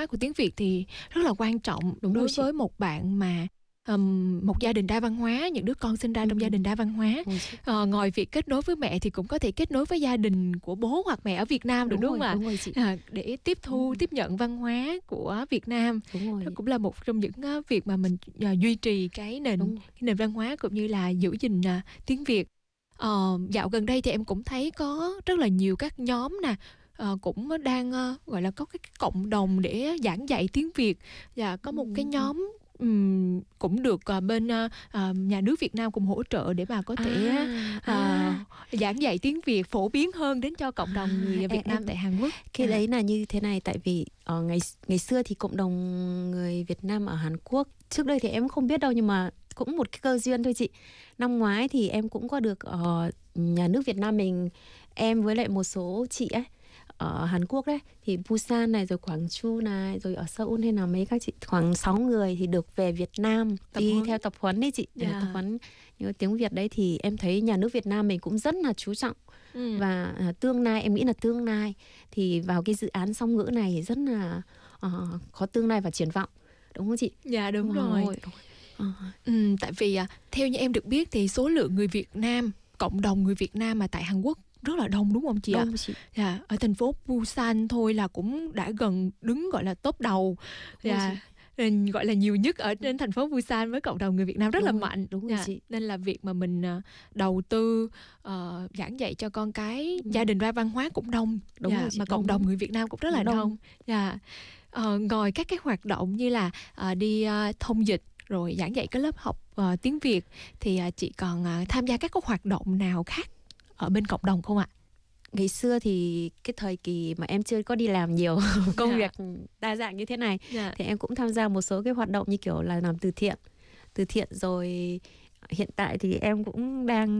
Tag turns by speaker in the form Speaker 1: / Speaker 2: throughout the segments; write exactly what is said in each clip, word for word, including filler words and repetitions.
Speaker 1: hóa của tiếng Việt thì rất là quan trọng.
Speaker 2: Đúng
Speaker 1: đối
Speaker 2: rồi chị.
Speaker 1: với một bạn mà um, một gia đình đa văn hóa, những đứa con sinh ra
Speaker 2: Ừ.
Speaker 1: trong gia đình đa văn hóa.
Speaker 2: Đúng
Speaker 1: Ờ, ngoài việc kết nối với mẹ thì cũng có thể kết nối với gia đình của bố hoặc mẹ ở Việt Nam được, đúng,
Speaker 2: rồi,
Speaker 1: không ạ?
Speaker 2: đúng rồi chị.
Speaker 1: À, để tiếp thu,
Speaker 2: Ừ.
Speaker 1: tiếp nhận văn hóa của Việt Nam.
Speaker 2: Đúng rồi.
Speaker 1: Đó cũng là một trong những uh, việc mà mình uh, duy trì cái nền
Speaker 2: Đúng.
Speaker 1: cái nền văn hóa cũng như là giữ gìn uh, tiếng Việt. Ờ, dạo gần đây thì em cũng thấy có rất là nhiều các nhóm nè, uh, cũng đang uh, gọi là có cái cộng đồng để giảng dạy tiếng Việt, và có một
Speaker 2: Ừ.
Speaker 1: cái nhóm um, cũng được uh, bên uh, uh, nhà nước Việt Nam cùng hỗ trợ để mà có thể
Speaker 2: À,
Speaker 1: uh,
Speaker 2: à.
Speaker 1: giảng dạy tiếng Việt, phổ biến hơn đến cho cộng đồng người
Speaker 2: À,
Speaker 1: Việt
Speaker 2: em,
Speaker 1: Nam
Speaker 2: em,
Speaker 1: tại Hàn Quốc.
Speaker 2: Cái
Speaker 1: À.
Speaker 2: đấy là như thế này, tại vì uh, ngày ngày xưa thì cộng đồng người Việt Nam ở Hàn Quốc trước đây thì em không biết đâu, nhưng mà cũng một cái cơ duyên thôi chị. Năm ngoái thì em cũng có được uh, nhà nước Việt Nam mình, em với lại một số chị ấy ở Hàn Quốc đấy, thì Busan này, rồi Quảng Chu này, rồi ở Seoul hay là mấy các chị khoảng sáu người thì được về Việt Nam
Speaker 1: Tập
Speaker 2: đi
Speaker 1: huấn.
Speaker 2: theo tập huấn đấy chị.
Speaker 1: Dạ.
Speaker 2: Tập huấn như tiếng Việt đấy, thì em thấy nhà nước Việt Nam mình cũng rất là chú trọng.
Speaker 1: Ừ.
Speaker 2: Và uh, tương lai, em nghĩ là tương lai thì vào cái dự án song ngữ này rất là uh, có tương lai và triển vọng, đúng không chị?
Speaker 1: Dạ đúng
Speaker 2: Đúng
Speaker 1: rồi.
Speaker 2: rồi. Uh.
Speaker 1: Ừ, tại vì à, theo như em được biết thì số lượng người Việt Nam, cộng đồng người Việt Nam mà tại Hàn Quốc rất là đông, đúng không chị ạ?
Speaker 2: Đông chị.
Speaker 1: Dạ, ở thành phố Busan thôi là cũng đã gần đứng gọi là top đầu. Dạ, nên gọi là nhiều nhất ở trên thành phố Busan với cộng đồng người Việt Nam rất
Speaker 2: Đúng
Speaker 1: là
Speaker 2: rồi,
Speaker 1: mạnh.
Speaker 2: đúng rồi
Speaker 1: Dạ,
Speaker 2: chị.
Speaker 1: nên là việc mà mình uh, đầu tư uh, giảng dạy cho con cái
Speaker 2: Ừ.
Speaker 1: gia đình đa văn hóa cũng đông.
Speaker 2: Đúng
Speaker 1: Dạ,
Speaker 2: rồi chị,
Speaker 1: mà cộng
Speaker 2: đông
Speaker 1: đồng
Speaker 2: lắm.
Speaker 1: người Việt Nam cũng rất là
Speaker 2: Đông.
Speaker 1: đông. Dạ. Uh, ngoài các cái hoạt động như là uh, đi uh, thông dịch rồi giảng dạy các lớp học uh, tiếng Việt, thì uh, chị còn uh, tham gia các cái hoạt động nào khác ở bên cộng đồng không ạ?
Speaker 2: Ngày xưa thì cái thời kỳ mà em chưa có đi làm nhiều công
Speaker 1: Dạ.
Speaker 2: việc đa dạng như thế này,
Speaker 1: Dạ.
Speaker 2: thì em cũng tham gia một số cái hoạt động như kiểu là làm từ thiện. Từ thiện rồi hiện tại thì em cũng đang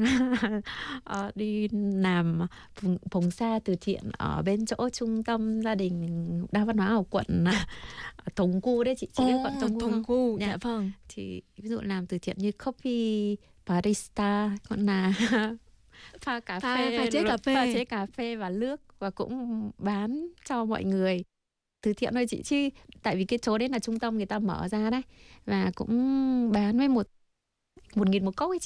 Speaker 2: uh, đi làm phùng, phùng xa từ thiện ở bên chỗ trung tâm gia đình đa văn hóa ở quận Tống Cu đấy chị. Chị biết quận Tống Cu
Speaker 1: Tống Cu,
Speaker 2: dạ.
Speaker 1: dạ vâng.
Speaker 2: Thì ví dụ làm từ thiện như coffee barista, còn là pha cà
Speaker 1: Pha-
Speaker 2: phê,
Speaker 1: pha chế cà phê.
Speaker 2: pha chế cà phê và nước, và cũng bán cho mọi người. Từ thiện thôi chị, chứ tại vì cái chỗ đấy là trung tâm người ta mở ra đấy, và cũng bán với một một nghìn một cốc ấy chị,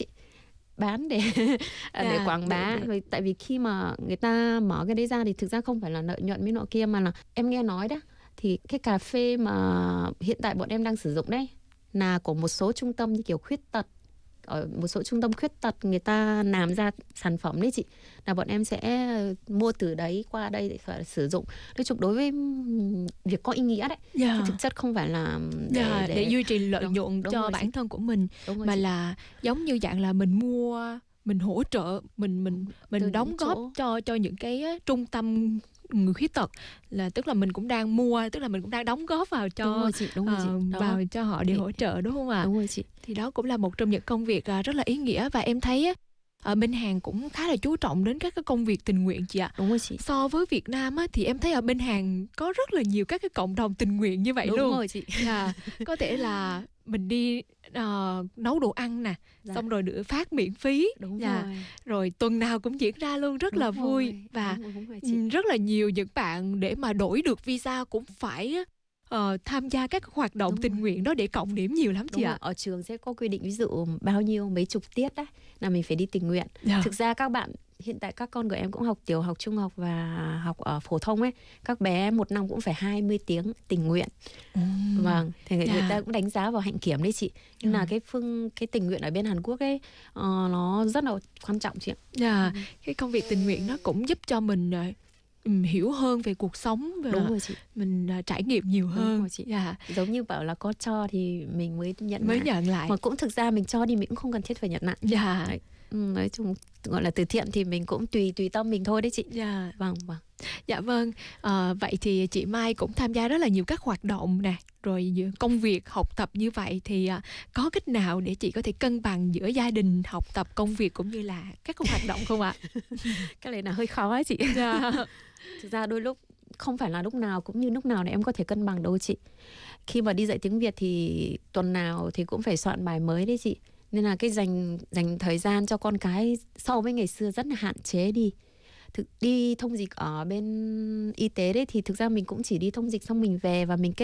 Speaker 2: bán để
Speaker 1: Dạ,
Speaker 2: để quảng bá.
Speaker 1: để, để.
Speaker 2: Rồi tại vì khi mà người ta mở cái đấy ra thì thực ra không phải là lợi nhuận với nọ kia, mà là em nghe nói đó, thì cái cà phê mà hiện tại bọn em đang sử dụng đấy là của một số trung tâm như kiểu khuyết tật, ở một số trung tâm khuyết tật người ta làm ra sản phẩm đấy chị, là bọn em sẽ mua từ đấy qua đây để phải sử dụng. Nói chung đối với việc có ý nghĩa đấy,
Speaker 1: Dạ.
Speaker 2: chứ thực chất không phải là để,
Speaker 1: Dạ, để, để duy trì lợi
Speaker 2: đúng,
Speaker 1: nhuận
Speaker 2: đúng
Speaker 1: cho
Speaker 2: rồi
Speaker 1: bản
Speaker 2: chị.
Speaker 1: thân của mình,
Speaker 2: Đúng rồi
Speaker 1: mà
Speaker 2: chị.
Speaker 1: là giống như dạng là mình mua, mình hỗ trợ, mình mình mình
Speaker 2: Từ
Speaker 1: đóng
Speaker 2: những
Speaker 1: góp
Speaker 2: chỗ.
Speaker 1: cho cho những cái trung tâm người khuyết tật, là tức là mình cũng đang mua, tức là mình cũng đang đóng góp vào cho
Speaker 2: Đúng rồi chị, đúng rồi chị.
Speaker 1: uh, vào cho họ để
Speaker 2: Thì,
Speaker 1: hỗ trợ, đúng không ạ?
Speaker 2: Đúng rồi chị.
Speaker 1: Thì đó cũng là một trong những công việc uh, rất là ý nghĩa, và em thấy uh, ở bên Hàn cũng khá là chú trọng đến các cái công việc tình nguyện chị ạ.
Speaker 2: Đúng rồi chị.
Speaker 1: So với Việt Nam á, thì em thấy ở bên Hàn có rất là nhiều các cái cộng đồng tình nguyện như vậy
Speaker 2: Đúng
Speaker 1: luôn.
Speaker 2: Đúng rồi chị.
Speaker 1: Dạ, có thể là mình đi uh, nấu đồ ăn nè,
Speaker 2: Dạ.
Speaker 1: xong rồi được phát miễn phí.
Speaker 2: Đúng
Speaker 1: dạ.
Speaker 2: rồi.
Speaker 1: Rồi tuần nào cũng diễn ra luôn, rất
Speaker 2: Đúng
Speaker 1: là
Speaker 2: rồi.
Speaker 1: vui. Và
Speaker 2: đúng, đúng rồi chị.
Speaker 1: rất là nhiều những bạn để mà đổi được visa cũng phải uh, tham gia các hoạt động
Speaker 2: Đúng
Speaker 1: tình
Speaker 2: rồi.
Speaker 1: nguyện đó để cộng điểm nhiều lắm chị
Speaker 2: Đúng
Speaker 1: ạ.
Speaker 2: rồi. Ở trường sẽ có quy định ví dụ bao nhiêu mấy chục tiết đấy là mình phải đi tình nguyện.
Speaker 1: Dạ.
Speaker 2: Thực ra các bạn hiện tại các con của em cũng học tiểu học, trung học và học ở phổ thông ấy, các bé một năm cũng phải hai mươi tiếng tình nguyện.
Speaker 1: uhm.
Speaker 2: Vâng, thì người,
Speaker 1: Dạ.
Speaker 2: người ta cũng đánh giá vào hạnh kiểm đấy chị. Nên
Speaker 1: ừ.
Speaker 2: là cái phương cái tình nguyện ở bên Hàn Quốc ấy uh, nó rất là quan trọng chị ạ.
Speaker 1: Dạ,
Speaker 2: ừ.
Speaker 1: cái công việc tình nguyện nó cũng giúp cho mình uh, um, hiểu hơn về cuộc sống, và
Speaker 2: Đúng rồi chị.
Speaker 1: mình uh, trải nghiệm nhiều hơn.
Speaker 2: Đúng rồi chị.
Speaker 1: Dạ.
Speaker 2: Giống như bảo là có cho thì mình mới nhận
Speaker 1: mới
Speaker 2: lại.
Speaker 1: nhận lại.
Speaker 2: Mà cũng thực ra mình cho đi mình cũng không cần thiết phải nhận lại.
Speaker 1: Dạ.
Speaker 2: Đấy. Nói chung gọi là từ thiện thì mình cũng tùy tùy tâm mình thôi đấy chị.
Speaker 1: Dạ.
Speaker 2: Vâng vâng.
Speaker 1: Dạ vâng. À, vậy thì chị Mai cũng tham gia rất là nhiều các hoạt động nè, rồi công việc học tập như vậy, thì à, có cách nào để chị có thể cân bằng giữa gia đình, học tập, công việc cũng như là các hoạt động không ạ?
Speaker 2: Cái này là hơi khó ấy chị.
Speaker 1: Dạ.
Speaker 2: Thực ra đôi lúc không phải là lúc nào cũng như lúc nào để em có thể cân bằng đâu chị. Khi mà đi dạy tiếng Việt thì tuần nào thì cũng phải soạn bài mới đấy chị. Nên là cái dành dành thời gian cho con cái so với ngày xưa rất là hạn chế đi. Thực đi thông dịch ở bên y tế đấy thì thực ra mình cũng chỉ đi thông dịch xong mình về và mình kết